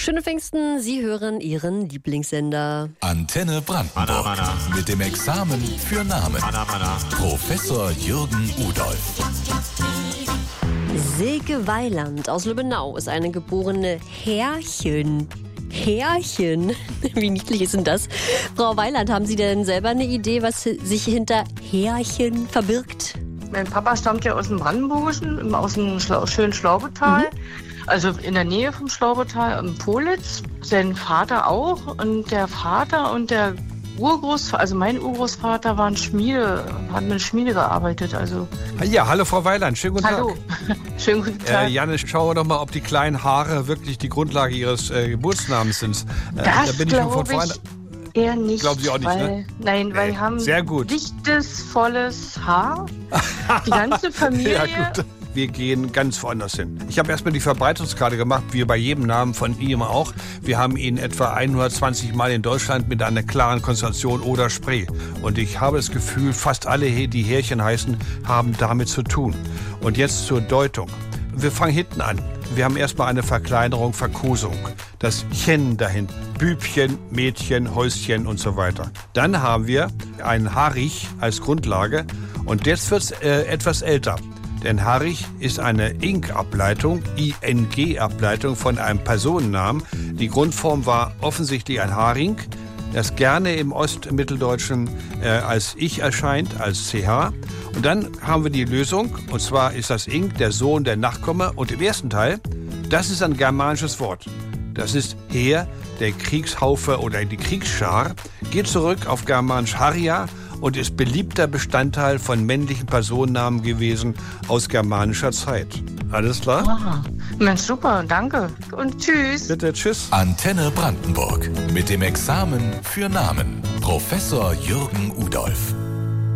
Schöne Pfingsten, Sie hören Ihren Lieblingssender. Antenne Brandenburg. Mit dem Examen für Namen. Professor Jürgen Udolf. Silke Weiland aus Lübbenau ist eine geborene Härchen. Härchen. Wie niedlich ist denn das? Frau Weiland, haben Sie denn selber eine Idee, was sich hinter Härchen verbirgt? Mein Papa stammt ja aus dem Brandenburgischen, aus dem schönen Schlaubetal. Also in der Nähe vom Schlaubetal im Politz. Sein Vater auch. Und der Vater und der Urgroßvater, also mein Urgroßvater, waren hat mit Schmiede gearbeitet. Also. Ja, hallo Frau Weiland, schönen guten Hallo. Tag. Schönen guten Tag. Janne, schauen wir doch mal, ob die kleinen Haare wirklich die Grundlage Ihres Geburtsnamens sind. Das glaube ich eher nicht. Glauben Sie auch nicht, ne? Nein, weil wir haben sehr gut. dichtes, volles Haar. Die ganze Familie. Ja, gut. Wir gehen ganz woanders hin. Ich habe erstmal die Verbreitungskarte gemacht, wie bei jedem Namen von ihm auch. Wir haben ihn etwa 120 Mal in Deutschland mit einer klaren Konstellation oder Spree. Und ich habe das Gefühl, fast alle, die Härchen heißen, haben damit zu tun. Und jetzt zur Deutung. Wir fangen hinten an. Wir haben erstmal eine Verkleinerung, Verkosung. Das Chen dahin. Bübchen, Mädchen, Häuschen und so weiter. Dann haben wir einen Harich als Grundlage. Und jetzt wird es etwas älter. Denn Harich ist eine Ing-Ableitung, ING-Ableitung von einem Personennamen. Die Grundform war offensichtlich ein Haring, das gerne im Ostmitteldeutschen als Ich erscheint, als CH. Und dann haben wir die Lösung, und zwar ist das Ing der Sohn, der Nachkomme. Und im ersten Teil, das ist ein germanisches Wort. Das ist Heer, der Kriegshaufe oder die Kriegsschar, geht zurück auf germanisch Harja und ist beliebter Bestandteil von männlichen Personennamen gewesen aus germanischer Zeit. Alles klar? Ah, Mensch, super, danke. Und tschüss. Bitte, tschüss. Antenne Brandenburg. Mit dem Examen für Namen. Professor Jürgen Udolf.